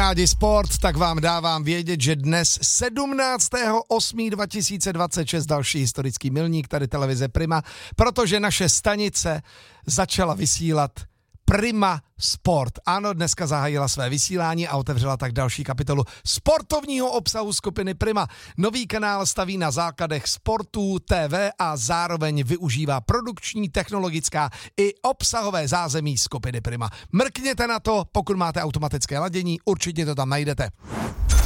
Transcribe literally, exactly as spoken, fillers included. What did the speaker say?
rádi sport, tak vám dávám vědět, že dnes sedmnáctého osmého dva tisíce dvacet šest další historický milník tady televize Prima, protože naše stanice začala vysílat Prima Sport. Ano, dneska zahájila své vysílání a otevřela tak další kapitolu sportovního obsahu skupiny Prima. Nový kanál staví na základech sportů T V a zároveň využívá produkční, technologická i obsahové zázemí skupiny Prima. Mrkněte na to, pokud máte automatické ladění, určitě to tam najdete.